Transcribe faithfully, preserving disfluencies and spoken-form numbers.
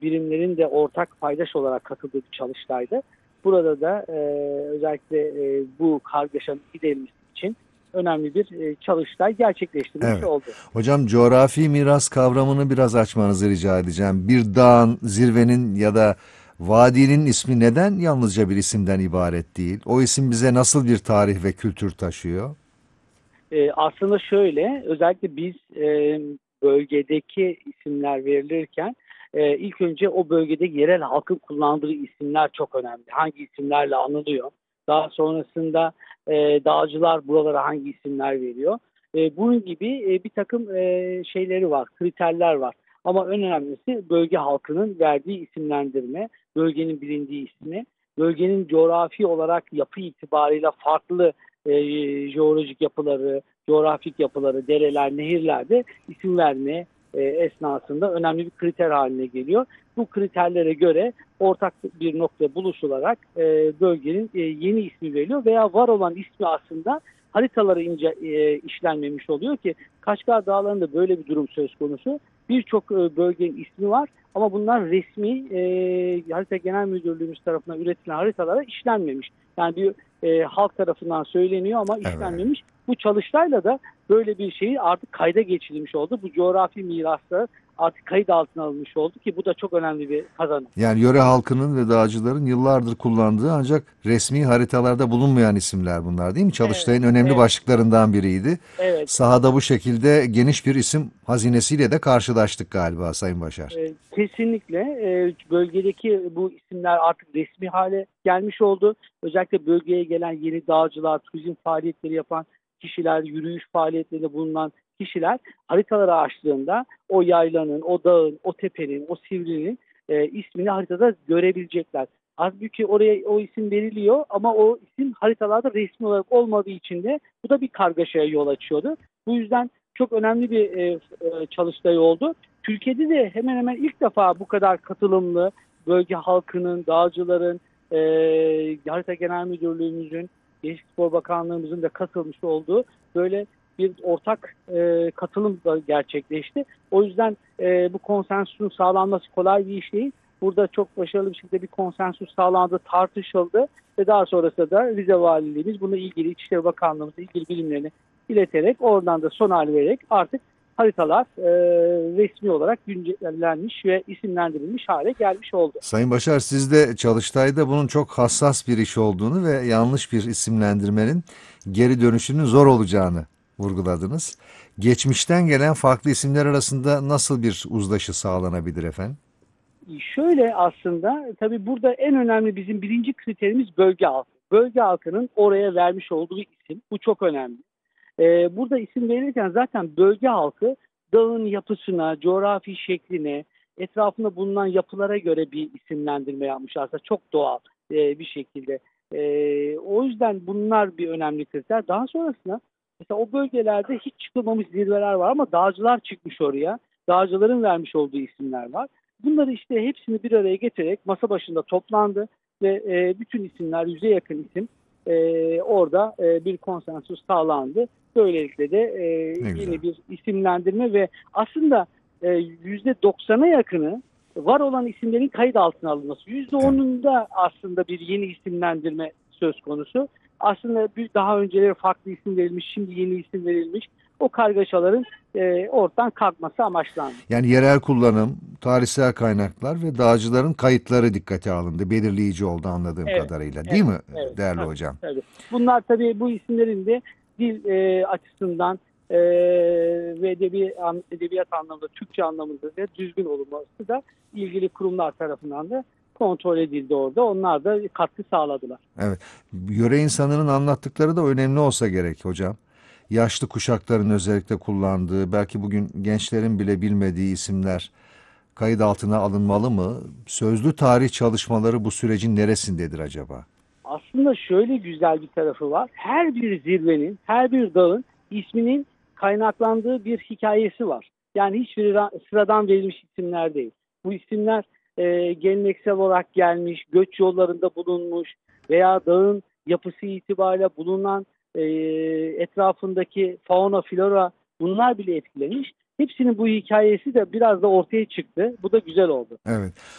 birimlerin de ortak paydaş olarak katıldığı bir çalıştaydı. Burada da e, özellikle e, bu kargaşanın giderilmesi için önemli bir e, çalıştay gerçekleştirilmiş Evet. oldu. Hocam coğrafi miras kavramını biraz açmanızı rica edeceğim. Bir dağın, zirvenin ya da vadinin ismi neden yalnızca bir isimden ibaret değil? O isim bize nasıl bir tarih ve kültür taşıyor? E, aslında şöyle, özellikle biz e, bölgedeki isimler verilirken e, ilk önce o bölgede yerel halkın kullandığı isimler çok önemli. Hangi isimlerle anılıyor? Daha sonrasında e, dağcılar buralara hangi isimler veriyor? E, bunun gibi e, bir takım e, şeyleri var, kriterler var. Ama en önemlisi bölge halkının verdiği isimlendirme, bölgenin bilindiği ismi, bölgenin coğrafi olarak yapı itibarıyla farklı e, jeolojik yapıları, coğrafik yapıları, dereler, nehirlerde isim verme e, esnasında önemli bir kriter haline geliyor. Bu kriterlere göre ortak bir nokta buluşularak e, bölgenin e, yeni ismi veriliyor veya var olan ismi aslında haritalara ince e, işlenmemiş oluyor ki Kaşgar Dağları'nda böyle bir durum söz konusu. Birçok e, bölgenin ismi var ama bunlar resmi e, Harita Genel Müdürlüğümüz tarafından üretilen haritalara işlenmemiş. Yani bir e, halk tarafından söyleniyor ama Evet. işlenmemiş. Bu çalıştayla da böyle bir şeyi artık kayda geçirilmiş oldu. Bu coğrafi miraslar artık kayıt altına alınmış oldu ki bu da çok önemli bir kazanım. Yani yöre halkının ve dağcıların yıllardır kullandığı ancak resmi haritalarda bulunmayan isimler bunlar değil mi? Evet, Çalıştayın önemli evet, başlıklarından biriydi. evet. Sahada bu şekilde geniş bir isim hazinesiyle de karşılaştık galiba Sayın Başar. E, kesinlikle e, bölgedeki bu isimler artık resmi hale gelmiş oldu. Özellikle bölgeye gelen yeni dağcılar, turizm faaliyetleri yapan kişiler, yürüyüş faaliyetlerinde bulunan kişiler haritaları açtığında o yaylanın, o dağın, o tepenin, o sivrinin e, ismini haritada görebilecekler. Halbuki oraya o isim veriliyor ama o isim haritalarda resmi olarak olmadığı için de bu da bir kargaşaya yol açıyordu. Bu yüzden çok önemli bir e, e, çalıştay oldu. Türkiye'de de hemen hemen ilk defa bu kadar katılımlı bölge halkının, dağcıların, e, Harita Genel Müdürlüğümüzün, Gençlik Spor Bakanlığımızın da katılmış olduğu böyle bir ortak e, katılım da gerçekleşti. O yüzden e, bu konsensusun sağlanması kolay bir iş değil. Burada çok başarılı bir şekilde bir konsensus sağlandı, tartışıldı ve daha sonrasında da Rize Valiliğimiz bunu ilgili İçişleri Bakanlığımızla ilgili bilimlerini ileterek oradan da son hal vererek artık haritalar e, resmi olarak güncellenmiş ve isimlendirilmiş hale gelmiş oldu. Sayın Başar, siz de Çalıştay'da bunun çok hassas bir iş olduğunu ve yanlış bir isimlendirmenin geri dönüşünün zor olacağını vurguladınız. Geçmişten gelen farklı isimler arasında nasıl bir uzlaşı sağlanabilir efendim? Şöyle aslında tabii burada en önemli bizim birinci kriterimiz bölge halkı. Bölge halkının oraya vermiş olduğu isim. Bu çok önemli. Ee, burada isim verirken zaten bölge halkı dağın yapısına, coğrafi şekline, etrafında bulunan yapılara göre bir isimlendirme yapmış aslında çok doğal e, bir şekilde. E, o yüzden bunlar bir önemli kriter. Daha sonrasında mesela o bölgelerde hiç çıkılmamış zirveler var ama dağcılar çıkmış oraya. Dağcıların vermiş olduğu isimler var. Bunları işte hepsini bir araya getirerek masa başında toplandı ve e, bütün isimler, yüze yakın isim e, orada e, bir konsensus sağlandı. Böylelikle de e, Ne güzel. yeni bir isimlendirme ve aslında e, yüzde doksana yakını var olan isimlerin kayıt altına alınması. Yüzde Evet. onunda aslında bir yeni isimlendirme söz konusu. Aslında bir daha önceleri farklı isim verilmiş, şimdi yeni isim verilmiş. O kargaşaların e, ortadan kalkması amaçlandı. Yani yerel kullanım, tarihsel kaynaklar ve dağcıların kayıtları dikkate alındı. Belirleyici oldu anladığım Evet, kadarıyla. Değil evet, mi evet. değerli Tabii, hocam? tabii. Bunlar tabii bu isimlerin de dil e, açısından e, ve edebi, an, edebiyat anlamında, Türkçe anlamında da düzgün olunması da ilgili kurumlar tarafından da kontrol edildi orada. Onlar da katkı sağladılar. Evet. Yöre insanının anlattıkları da önemli olsa gerek hocam. Yaşlı kuşakların özellikle kullandığı, belki bugün gençlerin bile bilmediği isimler kayıt altına alınmalı mı? Sözlü tarih çalışmaları bu sürecin neresindedir acaba? Aslında şöyle güzel bir tarafı var. Her bir zirvenin, her bir dağın isminin kaynaklandığı bir hikayesi var. Yani hiçbir sıradan verilmiş isimler değil. Bu isimler e, geleneksel olarak gelmiş, göç yollarında bulunmuş veya dağın yapısı itibariyle bulunan e, etrafındaki fauna, flora bunlar bile etkilemiş. Hepsinin bu hikayesi de biraz da ortaya çıktı. Bu da güzel oldu. Evet.